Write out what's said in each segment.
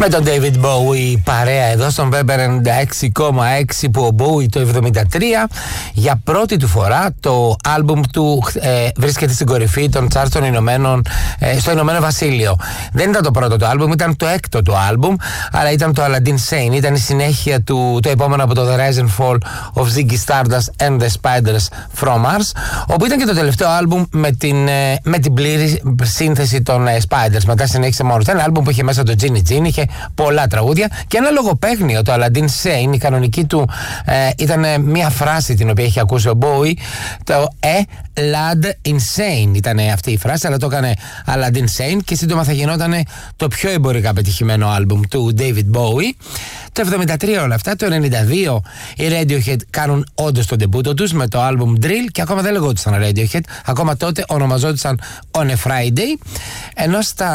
Με τον David Bowie παρέα εδώ στον Pepper 96,6 που ο Bowie το 1973 για πρώτη του φορά το άλμπουμ του βρίσκεται στην κορυφή των charts των στο Ηνωμένο Βασίλειο. Δεν ήταν το πρώτο του άλμπουμ, ήταν το έκτο του άλμπουμ, αλλά ήταν το Aladdin Sane, ήταν η συνέχεια του, το επόμενο από το The Rise and Fall of Ziggy Stardust and the Spiders from Mars, όπου ήταν και το τελευταίο άλμπουμ με την πλήρη σύνθεση των Spiders. Μετά συνέχισε μόνο ένα άλμπουμ που είχε μέσα το Ginny Jean, είχε πολλά τραγούδια και ένα λογοπαίγνιο, το Aladdin Sane. Η κανονική του ήταν μια φράση την οποία είχε ακούσει ο Bowie, το Lad Insane ήταν αυτή η φράση, αλλά το έκανε Aladdin Sane και σύντομα θα γινόταν το πιο εμπορικά πετυχημένο άλμπουμ του David Bowie. Το 73 όλα αυτά, το 92 οι Radiohead κάνουν όντως τον ντεμπούτο τους με το άλμπουμ Drill και ακόμα δεν λεγόντουσαν Radiohead, ακόμα τότε ονομαζόντουσαν On a Friday, ενώ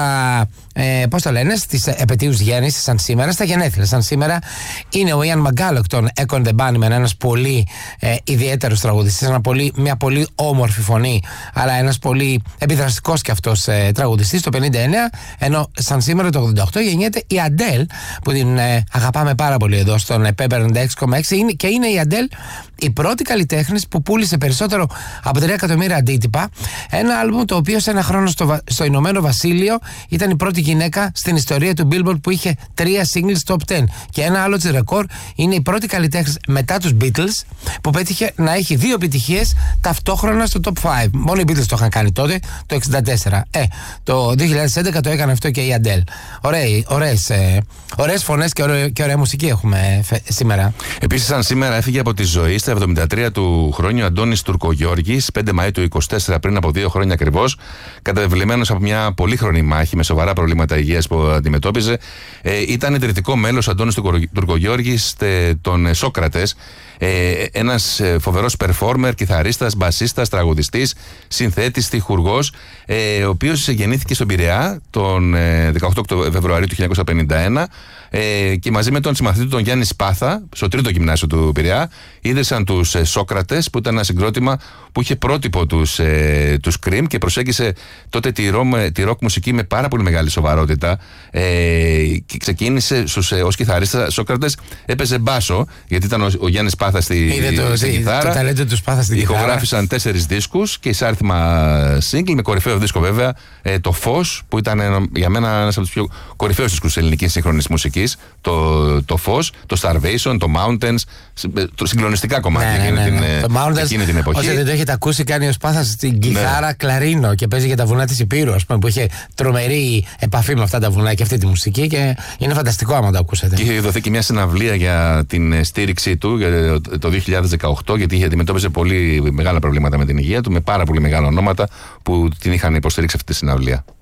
πώς το λένε, στις επετείους γέννησης σαν σήμερα, στα γενέθλια σαν σήμερα, είναι ο Ian McCulloch των Echo and the Bunnymen, ένας πολύ ιδιαίτερος τραγουδιστής, μια πολύ όμορφη φωνή, αλλά ένας πολύ επιδραστικός και αυτός τραγουδιστής το 59, ενώ σαν σήμερα το 88 γεννιέται η Adele, που την αγαπάμε πάρα πολύ εδώ στον Pepper 96,6 και είναι η Adele η πρώτη καλλιτέχνης που πούλησε περισσότερο από 3 εκατομμύρια αντίτυπα, ένα άλμπουμ το οποίο σε ένα χρόνο στο Ηνωμένο Βασίλειο ήταν η πρώτη γυναίκα στην ιστορία του Billboard που είχε 3 singles top 10. Και ένα άλλο της ρεκόρ, είναι η πρώτη καλλιτέχνης μετά τους Beatles που πέτυχε να έχει 2 επιτυχίες ταυτόχρονα στο top 5. Μόνο οι Beatles το είχαν κάνει τότε, το 64. Το 2011 το έκανε αυτό και η Adele. Ωραίες φωνές και ωραία μουσική έχουμε σήμερα. Επίσης, σαν σήμερα έφυγε από τη ζωή στα 73 του χρόνου ο Αντώνης Τουρκογιώργης, 5 Μαΐου του 24, πριν από 2 χρόνια ακριβώς, καταβεβλημένος από μια πολύχρονη μάχη με σοβαρά προβλήματα υγείας που αντιμετώπιζε. Ήταν ιδρυτικό μέλος ο Αντώνης Τουρκογιώργης των Σόκρατες, ένας φοβερός performer, κιθαρίστας, μπασίστας, τραγουδιστής, συνθέτης, στιχουργός, ο οποίος γεννήθηκε στον Πειραιά τον 18 Φεβρουαρίου του 1951 και μαζί με τον συμμαθητή του τον Γιάννη Σπάθα, στο 3ο γυμνάσιο του Πειραιά, ίδρυσαν τους Σόκρατες, που ήταν ένα συγκρότημα που είχε πρότυπο τους Cream και προσέγγισε τότε τη rock μουσική με πάρα πολύ μεγάλη σοβαρότητα και ξεκίνησε ως κιθαρίστα. Σόκρατες έπαιζε μπάσο, γιατί ήταν ο Γιάννης Σπάθα στη κιθάρα. Το ταλέντο του Σπάθα στην κιθάρα. Ηχογράφησαν 4 δίσκους και εισάρθημα single, με κορυφαίο δίσκο βέβαια το Φως, που ήταν για μένα ένας από τους πιο κορυφαίους δίσκους της ελληνικής σύγχρονης μουσικής. Το Φως, το Starvation, το Mountains, συγκλονιστικά κομμάτια εκείνη την εποχή. Όσοι δεν το έχετε ακούσει, κάνει ο Σπάθας στην κιθάρα κλαρίνο και παίζει για τα βουνά της Υπήρου, ας πούμε, που είχε τρομερή επαφή με αυτά τα βουνά και αυτή τη μουσική και είναι φανταστικό άμα το ακούσετε. Και είχε δοθεί και μια συναυλία για την στήριξή του το 2018, γιατί είχε αντιμετώπιζε πολύ μεγάλα προβλήματα με την υγεία του, με πάρα πολύ μεγάλα ονόματα που την είχαν υποστηρίξει αυτή τη συναυλία.